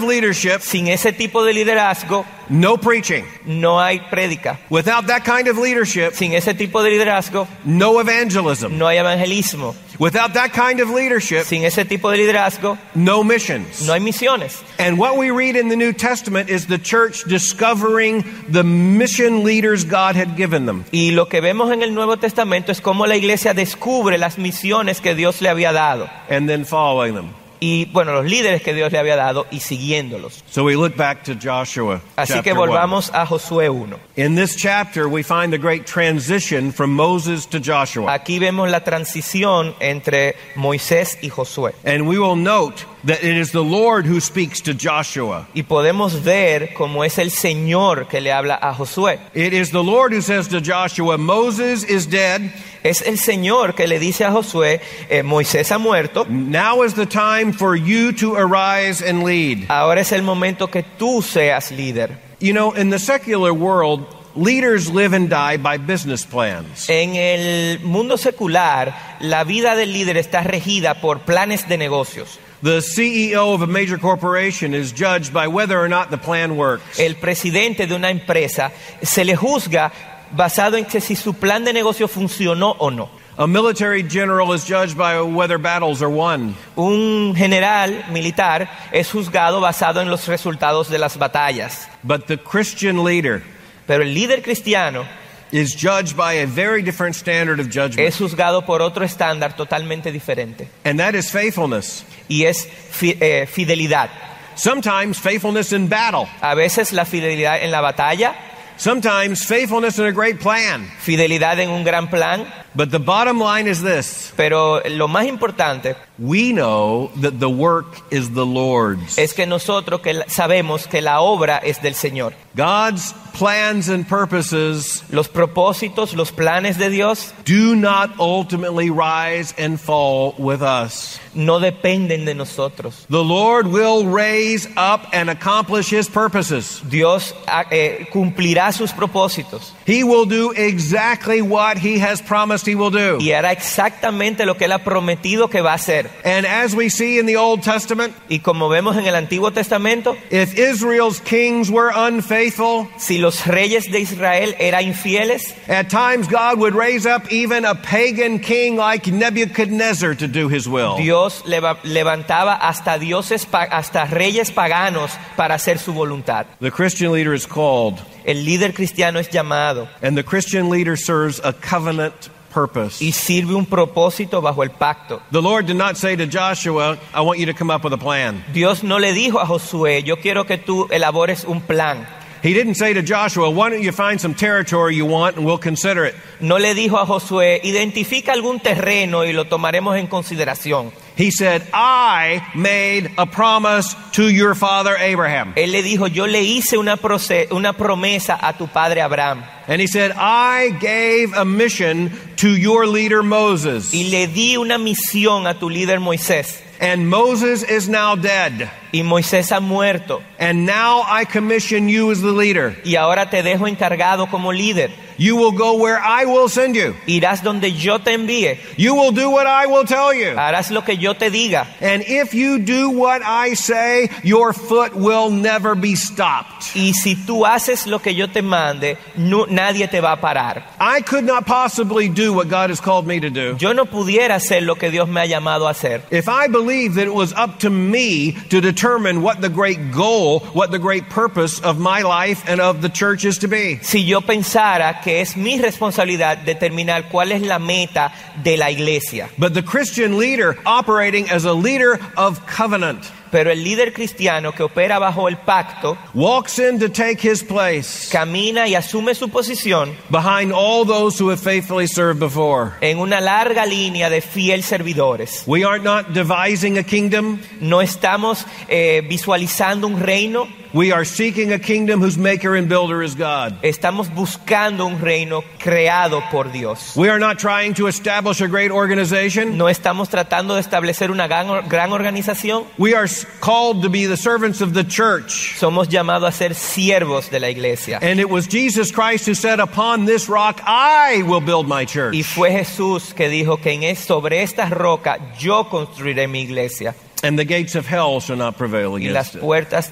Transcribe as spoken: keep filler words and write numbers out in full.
leadership, sin ese tipo de liderazgo, no preaching. no hay prédica. Without that kind of leadership, Sin ese tipo de liderazgo, no evangelism. no hay evangelismo. Without that kind of leadership, Sin ese tipo de liderazgo, no missions. no hay misiones. And what we read in the New Testament is the church discovering the mission leaders God had given them. Y lo que vemos en el Nuevo Testamento es cómo la iglesia descubre las misiones que Dios le había dado. And then following them. Y bueno, los líderes que Dios le había dado y siguiéndolos. So we look back to Joshua. Así chapter que volvamos a Josué uno. one. In this chapter, we find the great transition from Moses to Joshua. Aquí vemos la transición entre Moisés y Josué. And we will note that it is the Lord who speaks to Joshua. Y podemos ver cómo es el Señor que le habla a Josué. It is the Lord who says to Joshua, Moses is dead. Es el Señor que le dice a Josué, eh, Moisés ha muerto. Now is the time for you to arise and lead. Ahora es el momento que tú seas líder. You know, in the secular world, leaders live and die by business plans. En el mundo secular, la vida del líder está regida por planes de negocios. The C E O of a major corporation is judged by whether or not the plan works. El presidente de una empresa se le juzga basado en que si su plan de negocio funcionó o no. A military general is judged by whether battles are won. Un general militar es juzgado basado en los resultados de las batallas. But the Christian leader Pero el líder cristiano is judged by a very different standard of judgment. es juzgado por otro estándar totalmente diferente. And that is faithfulness. Y es fi- eh, fidelidad. Sometimes faithfulness in battle. A veces la fidelidad en la batalla, Sometimes faithfulness in a great plan. fidelidad en un gran plan. But the bottom line is this. Pero lo más importante We know that the work is the Lord's. es que nosotros que la- sabemos que la obra es del Señor. God's plans and purposes Los propósitos, los planes de Dios do not ultimately rise and fall with us. no dependen de nosotros. The Lord will raise up and accomplish His purposes. Dios ah, eh, cumplirá sus propósitos He will do exactly what He has promised He will do. y hará exactamente lo que Él ha prometido que va a hacer. And as we see in the Old Testament, Y como vemos en el Antiguo Testamento, if Israel's kings were unfaithful, si los reyes de Israel eran infieles, at times God would raise up even a pagan king like Nebuchadnezzar to do His will. Dios leva- levantaba hasta dioses, pa- hasta reyes paganos para hacer su voluntad. The Christian leader is called, El líder cristiano es llamado and the Christian leader serves a covenant purpose. y sirve un propósito bajo el pacto. The Lord did not say to Joshua, I want you to come up with a plan. Dios no le dijo a Josué, yo quiero que tú elabores un plan. He didn't say to Joshua, why don't you find some territory you want and we'll consider it. No le dijo a Josué, identifica algún terreno y lo tomaremos en consideración. He said, I made a promise to your father Abraham. Él le dijo, yo le hice una, proce- una promesa a tu padre Abraham. And he said, I gave a mission to your leader Moses. Y le di una misión a tu líder Moisés. And Moses is now dead. Y Moisés ha muerto. And now I commission you as the leader. Y ahora te dejo encargado como líder. You will go where I will send you. Irás donde yo te envíe. You will do what I will tell you. Harás lo que yo te diga. And if you do what I say, your foot will never be stopped. Y si tú haces lo que yo te mande, no, nadie te va a parar. I could not possibly do what God has called me to do Yo no pudiera hacer lo que Dios me ha llamado a hacer if I believed that it was up to me to determine what the great goal, what the great purpose of my life and of the church is to be. si yo pensara que es mi responsabilidad determinar cuál es la meta de la iglesia. But the Christian leader operating as a leader of covenant Pero el líder cristiano que opera bajo el pacto walks in to take his place camina y asume su posición behind all those who have faithfully served before. en una larga línea de fiel servidores. We are not devising a kingdom. No estamos eh, visualizando un reino, We are seeking a kingdom whose maker and builder is God. estamos buscando un reino creado por Dios. We are not trying to establish a great organization. No estamos tratando de establecer una gran, gran organización. We are called to be the servants of the church. Somos llamados a ser siervos de la iglesia. And it was Jesus Christ who said, upon this rock I will build my church. Y fue Jesús que dijo que en es, sobre esta roca yo construiré mi iglesia. And the gates of hell shall not prevail Y las against it. puertas